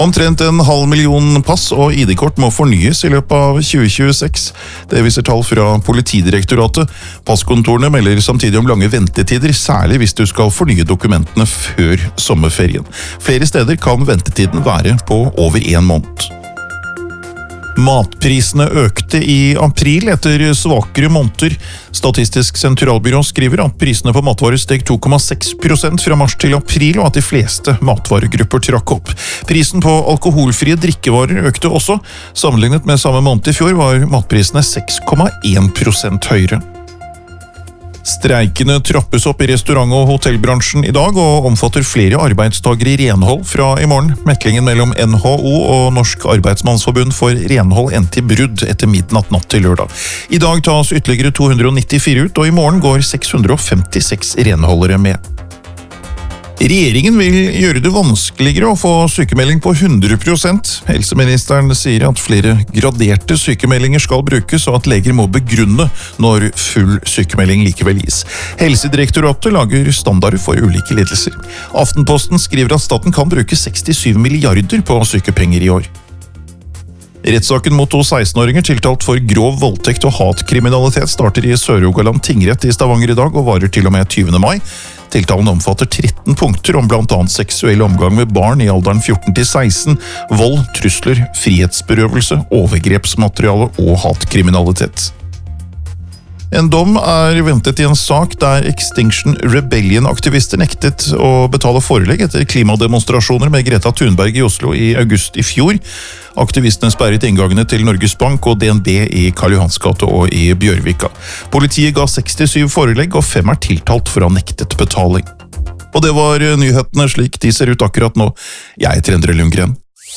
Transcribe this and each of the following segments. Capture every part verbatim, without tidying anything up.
Omtrent en halv million pass og I D-kort må fornyes I løpet av tjue tjueseks. Det viser tall fra Politidirektoratet. Passkontorene melder samtidig om lange ventetider, særlig hvis du skal fornye dokumentene før sommerferien. Flere steder kan ventetiden være på over en måned. Matprisene økte I april etter svakere måneder. Statistisk sentralbyrå skriver at prisene på matvarer steg to komma seks prosent fra mars til april, og at de fleste matvaregrupper trakk opp. Prisen på alkoholfrie drikkevarer økte også. Sammenlignet med samme måned I fjor var matprisene seks komma en prosent høyere. Streikene trappes opp I restaurant- og hotellbransjen I dag, og omfatter flere arbeidstagere I renhold fra I morgen. Meklingen mellom N H O og Norsk Arbeidsmannsforbund for renhold endte I brudd etter midnatt natt til lørdag. I dag tas ytterligere to hundre nittifire ut, og I morgen går seks hundre femtiseks renholdere med. Regjeringen vil gjøre det vanskeligere å få sykemelding på hundre prosent. Helseministeren sier at flere graderte sykemeldinger skal brukes, og at leger må begrunne når full sykemelding likevel gis. Helsedirektoratet lager standarder for ulike lidelser. Aftenposten skriver at staten kan bruke sekstisju milliarder på sykepenger I år. Rettssaken mot to seksten-åringer tiltalt for grov voldtekt og hatkriminalitet starter I Sør-Rogaland tingrett I Stavanger I dag og varer til og med tyvende mai. Tiltalen omfatter tretten punkter om blant annet seksuell omgang med barn I alderen fjorten til seksten, vold, trusler, frihetsberøvelse, overgrepsmateriale og hatkriminalitet. En dom er ventet I en sak der Extinction Rebellion-aktivister nektet å betale forelegg etter klimademonstrasjoner med Greta Thunberg I Oslo I august I fjor. Aktivistene sperret inngangene til Norges Bank og D N B I Karl Johans gate og I Bjørvika. Politiet ga sekstisju forelegg, og fem er tiltalt for å ha nektet betaling. Og det var nyhetene slik de ser ut akkurat nå. Jeg heter Endre Lundgren.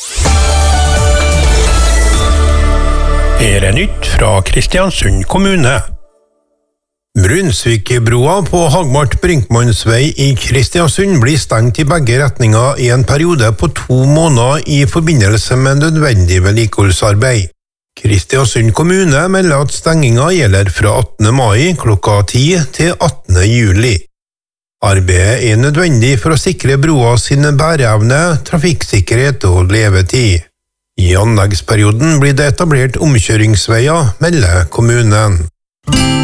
Her er nytt fra Kristiansund kommune. Brunsvikbroa på Hagmart Brinkmannsvei I Kristiansund blir stengt I begge retninger I en periode på to måneder I forbindelse med nødvendig vedlikeholdsarbeid. Kristiansund kommune melder at stenginga gjelder fra attende mai klokka ti til attende juli. Arbeidet er nødvendig for å sikre broa sin bæreevne, trafikksikkerhet og levetid. I anleggsperioden blir det etablert omkjøringsveier, melder kommunen.